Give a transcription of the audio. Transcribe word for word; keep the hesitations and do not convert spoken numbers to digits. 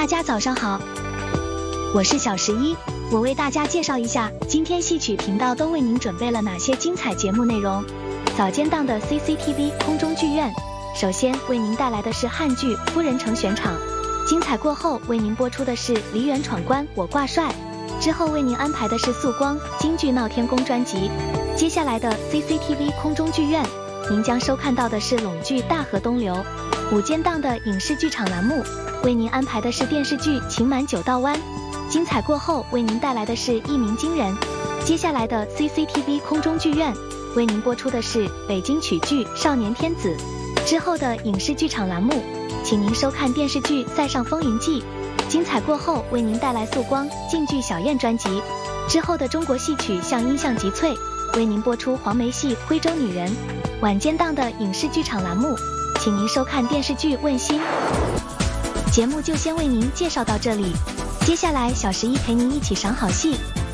大家早上好，我是小十一，我为大家介绍一下今天戏曲频道都为您准备了哪些精彩节目内容。早间档的 C C T V 空中剧院，首先为您带来的是汉剧《夫人成选场》，精彩过后为您播出的是《梨园闯关我挂帅》，之后为您安排的是素光京剧闹天宫专辑。接下来的 C C T V 空中剧院，您将收看到的是拢剧大河东流。午间档的影视剧场栏目，为您安排的是电视剧《情满九道湾》，精彩过后为您带来的是一鸣惊人。接下来的 C C T V 空中剧院，为您播出的是北京曲剧《少年天子》，之后的影视剧场栏目，请您收看电视剧《塞上风云记》，精彩过后为您带来素光晋剧小燕专辑。之后的中国戏曲像音像集萃，为您播出黄梅戏《徽州女人》。晚间档的影视剧场栏目，请您收看电视剧《问心》。节目就先为您介绍到这里，接下来小十一陪您一起赏好戏。